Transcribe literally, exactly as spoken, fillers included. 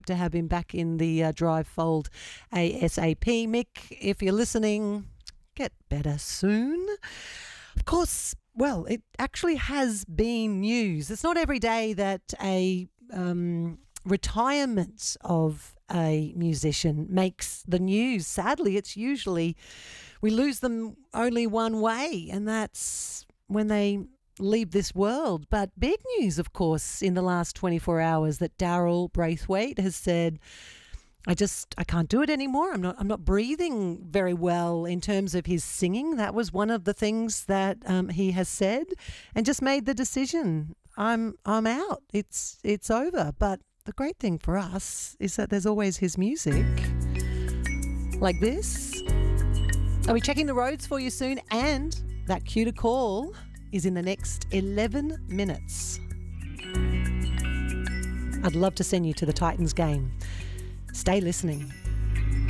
to have him back in the uh, Drive fold ASAP. Mick, if you're listening, get better soon. Of course, well, it actually has been news. It's not every day that a um, retirement of a musician makes the news. Sadly, it's usually we lose them only one way, and that's when they leave this world. But big news, of course, in the last twenty-four hours that Daryl Braithwaite has said, I just, I can't do it anymore. I'm not, I'm not breathing very well in terms of his singing. That was one of the things that um, he has said, and just made the decision. I'm, I'm out. It's, it's over. But the great thing for us is that there's always his music, like this. I'll be checking the roads for you soon, and that cue to call is in the next eleven minutes. I'd love to send you to the Titans game. Stay listening.